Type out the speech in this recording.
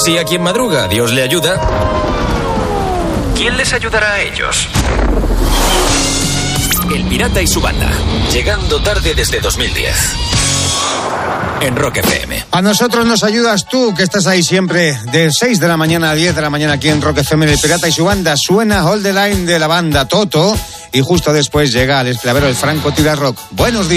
Si a quien madruga Dios le ayuda, ¿quién les ayudará a ellos? El Pirata y su banda, llegando tarde desde 2010. En Rock FM. A nosotros nos ayudas tú, que estás ahí siempre de 6 de la mañana a 10 de la mañana aquí en Rock FM. El Pirata y su banda. Suena Hold the Line de la banda Toto y justo después llega al esclavero el Franco Tira Rock. Buenos días.